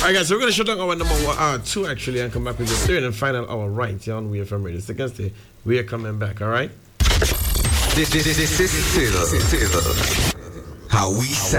Alright, guys, so we're going to shut down our number one, hour two actually, and come back with the third and final hour right here on We FM Radio. Second stay, we are coming back, alright? This is still how we sound.